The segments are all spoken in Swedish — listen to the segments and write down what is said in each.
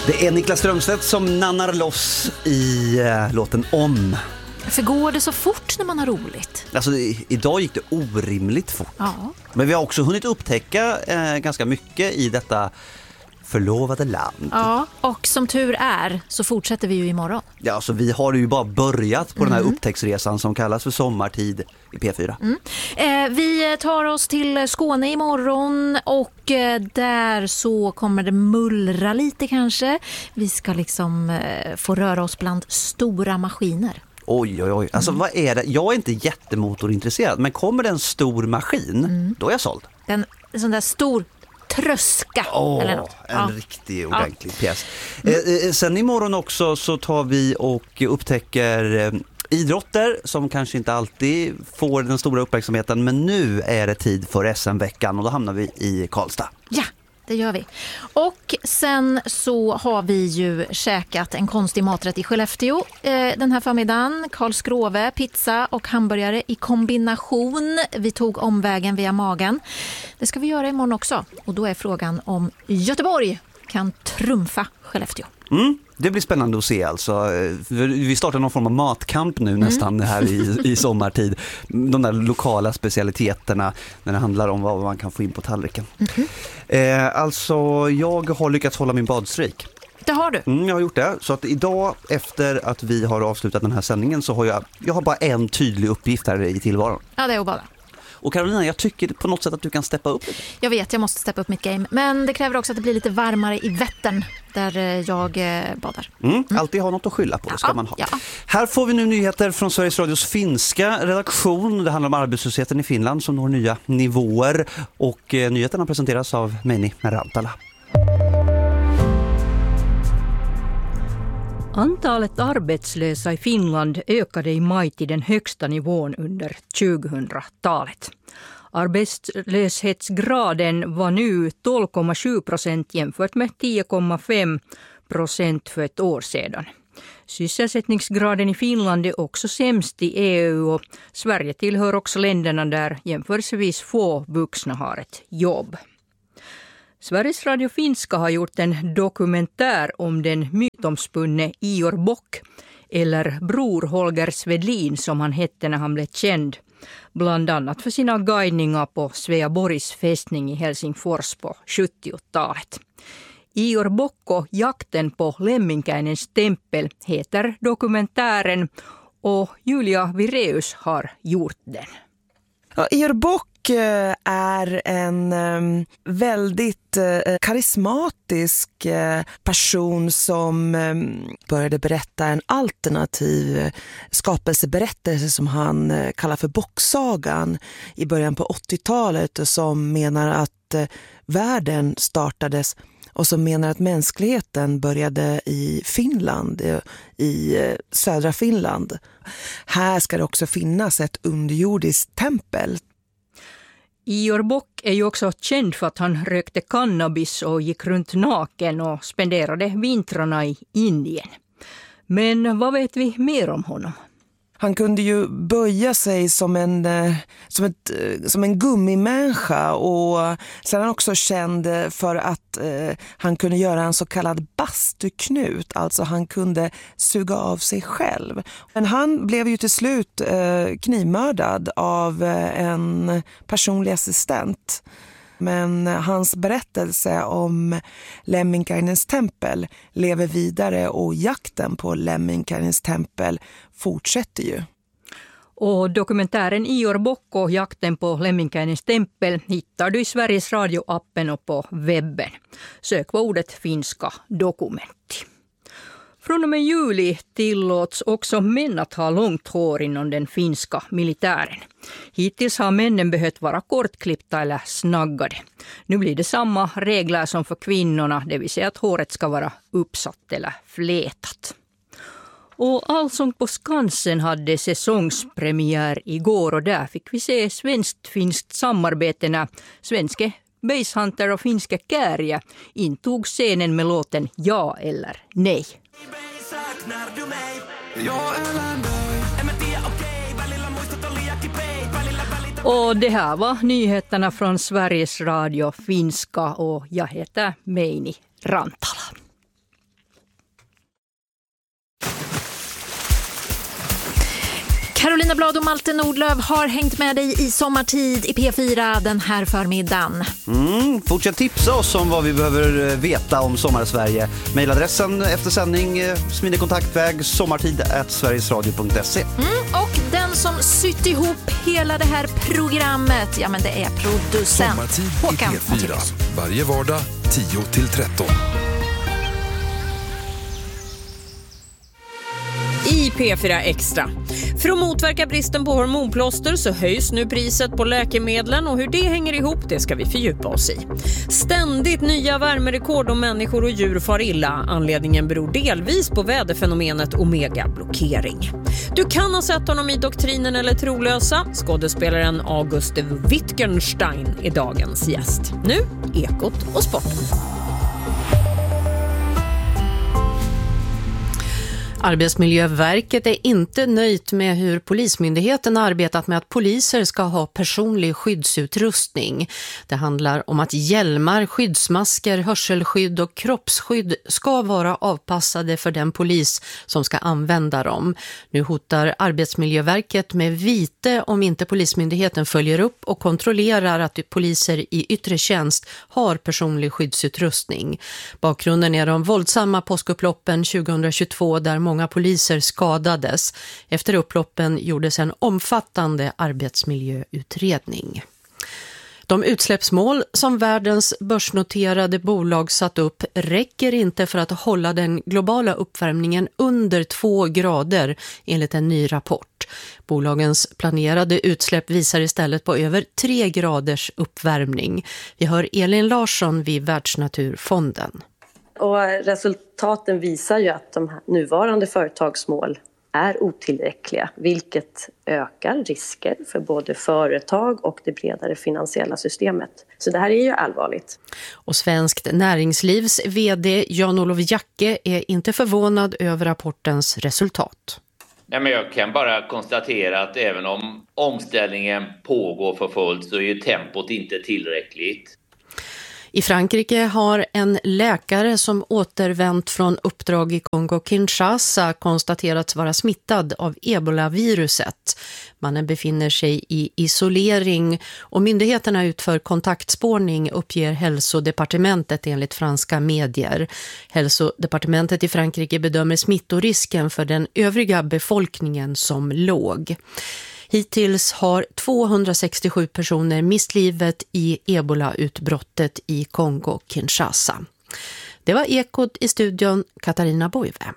Det är Niklas Strömstedt som nannar loss i låten Om. För går det så fort när man har roligt? Alltså idag gick det orimligt fort. Ja. Men vi har också hunnit upptäcka ganska mycket i detta förlovade land. Ja, och som tur är så fortsätter vi ju imorgon. Ja, alltså vi har ju bara börjat på den här upptäcktsresan som kallas för sommartid i P4. Vi tar oss till Skåne imorgon och där så kommer det mullra lite kanske. Vi ska liksom få röra oss bland stora maskiner. Oj. Alltså vad är det? Jag är inte jättemotorintresserad, men kommer det en stor maskin, då är jag såld. En sån där stor tröska eller något. En riktig ordentlig pjäs. Sen imorgon också så tar vi och upptäcker idrotter som kanske inte alltid får den stora uppmärksamheten, men nu är det tid för SM-veckan och då hamnar vi i Karlstad. Ja, det gör vi. Och sen så har vi ju käkat en konstig maträtt i Skellefteå den här förmiddagen. Karlskrove, pizza och hamburgare i kombination. Vi tog omvägen via magen. Det ska vi göra imorgon också. Och då är frågan om Göteborg kan trumfa Skellefteå. Det blir spännande att se alltså. Vi startar någon form av matkamp nu nästan här i sommartid. De där lokala specialiteterna när det handlar om vad man kan få in på tallriken. Alltså jag har lyckats hålla min badstreak. Det har du? Jag har gjort det. Så att idag efter att vi har avslutat den här sändningen så har jag har bara en tydlig uppgift här i tillvaron. Ja, det är att bada. Och Carolina, jag tycker på något sätt att du kan steppa upp lite. Jag vet, jag måste steppa upp mitt game. Men det kräver också att det blir lite varmare i Vättern där jag badar. Alltid ha något att skylla på, det ska man ha. Ja. Här får vi nu nyheter från Sveriges Radios finska redaktion. Det handlar om arbetslösheten i Finland som når nya nivåer. Och nyheterna presenteras av Meini Rantala. Antalet arbetslösa i Finland ökade i maj till den högsta nivån under 2000-talet. Arbetslöshetsgraden var nu 12,7% jämfört med 10,5% för ett år sedan. Sysselsättningsgraden i Finland är också sämst i EU och Sverige tillhör också länderna där jämförelsevis få vuxna har ett jobb. Sveriges Radio Finska har gjort en dokumentär om den mytomspunne Ior Bock, eller Bror Holger Svedlin som han hette när han blev känd. Bland annat för sina guidningar på Sveaborgs fästning i Helsingfors på 70-talet. Ior Bock och jakten på Lemminkäinens tempel heter dokumentären och Julia Vireus har gjort den. Ja, Ior Bock är en väldigt karismatisk person som började berätta en alternativ skapelseberättelse som han kallar för Bocksagan i början på 80-talet och som menar att världen startades och som menar att mänskligheten började i Finland, i södra Finland. Här ska det också finnas ett underjordiskt tempel. Ior Bock är ju också känd för att han rökte cannabis och gick runt naken och spenderade vintrarna i Indien. Men vad vet vi mer om honom? Han kunde ju böja sig som en gummimänniska och sen är han också känd för att han kunde göra en så kallad bastuknut, alltså han kunde suga av sig själv. Men han blev ju till slut knivmördad av en personlig assistent. Men hans berättelse om Lemminkäinens tempel lever vidare och jakten på Lemminkäinens tempel fortsätter ju. Och dokumentären Ior Bock och jakten på Lemminkäinens tempel hittar du i Sveriges Radio-appen och på webben. Sök på ordet finska dokumenti. Från och med juli tillåts också män att ha långt hår inom den finska militären. Hittills har männen behövt vara kortklippta eller snaggade. Nu blir det samma regler som för kvinnorna, det vill säga att håret ska vara uppsatt eller flätat. Och Allsång på Skansen hade säsongspremiär igår och där fick vi se svenskt-finskt samarbete när svenske basshunter och finska Kääriä intog scenen med låten Ja eller nej. Och det här var nyheterna från Sveriges Radio Finska och jag heter Meini Rantala. Carolina Blad och Malte Nordlöf har hängt med dig i sommartid i P4 den här förmiddagen. Fortsätt tipsa oss om vad vi behöver veta om Sommarsverige. Mailadressen efter sändning, smidig kontaktväg, sommartid@sverigesradio.se. Och den som sytt ihop hela det här programmet, ja men det är producent Sommartid Håkan i P4. Mattias. Varje vardag 10-13. I P4 Extra. För att motverka bristen på hormonplåster så höjs nu priset på läkemedlen, och hur det hänger ihop det ska vi fördjupa oss i. Ständigt nya värmerekord och människor och djur far illa. Anledningen beror delvis på väderfenomenet Omega-blockering. Du kan ha sett honom i Doktrinen eller Trolösa. Skådespelaren August Wittgenstein är dagens gäst. Nu, Ekot och sporten. Arbetsmiljöverket är inte nöjt med hur Polismyndigheten arbetat med att poliser ska ha personlig skyddsutrustning. Det handlar om att hjälmar, skyddsmasker, hörselskydd och kroppsskydd ska vara avpassade för den polis som ska använda dem. Nu hotar Arbetsmiljöverket med vite om inte Polismyndigheten följer upp och kontrollerar att poliser i yttre tjänst har personlig skyddsutrustning. Bakgrunden är de våldsamma påskupploppen 2022 där många poliser skadades. Efter upploppen gjordes en omfattande arbetsmiljöutredning. De utsläppsmål som världens börsnoterade bolag satt upp räcker inte för att hålla den globala uppvärmningen under 2 grader enligt en ny rapport. Bolagens planerade utsläpp visar istället på över 3 graders uppvärmning. Vi hör Elin Larsson vid Världsnaturfonden. Och resultaten visar ju att de här nuvarande företagsmål är otillräckliga, vilket ökar risker för både företag och det bredare finansiella systemet. Så det här är ju allvarligt. Och Svenskt Näringslivs vd Jan-Olof Jacke är inte förvånad över rapportens resultat. Nej, men jag kan bara konstatera att även om omställningen pågår för fullt så är ju tempot inte tillräckligt. I Frankrike har en läkare som återvänt från uppdrag i Kongo-Kinshasa konstaterats vara smittad av Ebola-viruset. Mannen befinner sig i isolering och myndigheterna utför kontaktspårning, uppger hälsodepartementet enligt franska medier. Hälsodepartementet i Frankrike bedömer smittorisken för den övriga befolkningen som låg. Hittills har 267 personer mist livet i Ebola-utbrottet i Kongo-Kinshasa. Det var Ekot i studion, Katarina Boive.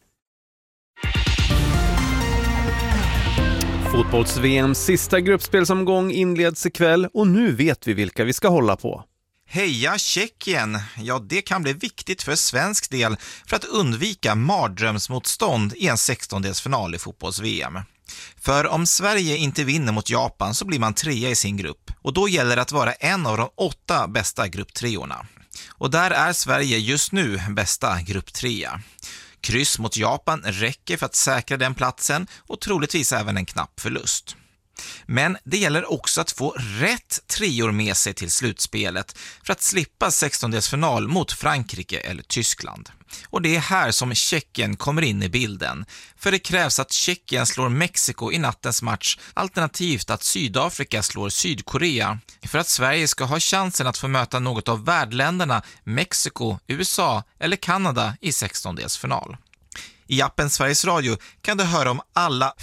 Fotbolls-VMs sista gruppspelsomgång inleds ikväll och nu vet vi vilka vi ska hålla på. Heja Tjeckien! Ja, det kan bli viktigt för svensk del för att undvika mardrömsmotstånd i en 16-delsfinal i fotbolls-VM. För om Sverige inte vinner mot Japan så blir man 3 i sin grupp. Och då gäller det att vara en av de 8 bästa grupptreorna. Och där är Sverige just nu bästa grupptrea. Kryss mot Japan räcker för att säkra den platsen och troligtvis även en knapp förlust. Men det gäller också att få rätt treor med sig till slutspelet för att slippa 16-delsfinal mot Frankrike eller Tyskland. Och det är här som Tjeckien kommer in i bilden. För det krävs att Tjeckien slår Mexiko i nattens match, alternativt att Sydafrika slår Sydkorea, för att Sverige ska ha chansen att få möta något av värdländerna Mexiko, USA eller Kanada i 16-delsfinal. I appen Sveriges Radio kan du höra om alla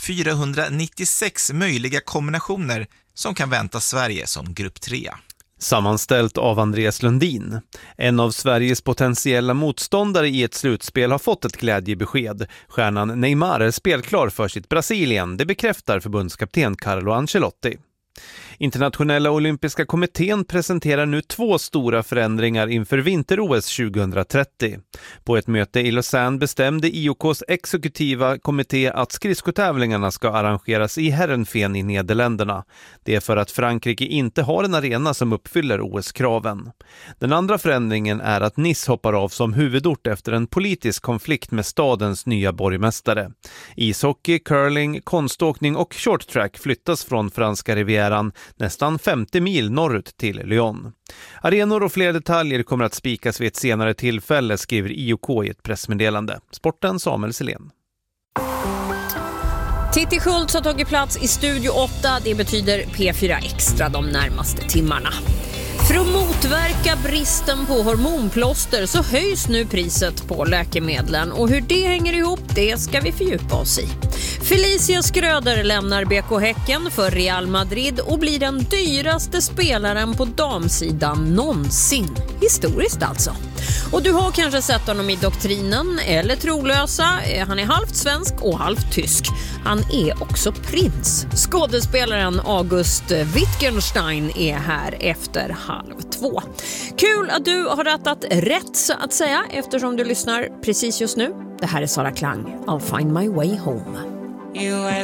496 möjliga kombinationer som kan vänta Sverige som grupp 3. Sammanställt av Andreas Lundin. En av Sveriges potentiella motståndare i ett slutspel har fått ett glädjebesked. Stjärnan Neymar är spelklar för sitt Brasilien. Det bekräftar förbundskapten Carlo Ancelotti. Internationella olympiska kommittén presenterar nu 2 stora förändringar inför vinter-OS 2030. På ett möte i Lausanne bestämde IOKs exekutiva kommitté att skridskotävlingarna ska arrangeras i Heerenveen i Nederländerna. Det är för att Frankrike inte har en arena som uppfyller OS-kraven. Den andra förändringen är att Nice hoppar av som huvudort efter en politisk konflikt med stadens nya borgmästare. Ishockey, curling, konståkning och short track flyttas från franska rivieran nästan 50 mil norrut till Lyon. Arenor och fler detaljer kommer att spikas vid ett senare tillfälle, skriver IOK i ett pressmeddelande. Sporten Samuel Selén. Titti Schultz har tagit plats i Studio 8. Det betyder P4 Extra de närmaste timmarna. För att motverka bristen på hormonplåster så höjs nu priset på läkemedlen. Och hur det hänger ihop, det ska vi fördjupa oss i. Felicia Skröder lämnar BK Häcken för Real Madrid och blir den dyraste spelaren på damsidan någonsin. Historiskt alltså. Och du har kanske sett honom i Doktrinen eller Trolösa. Han är halvt svensk och halvt tysk. Han är också prins. Skådespelaren August Wittgenstein är här efter 1:30. Kul att du har rättat rätt så att säga eftersom du lyssnar precis just nu. Det här är Sara Klang. I'll find my way home.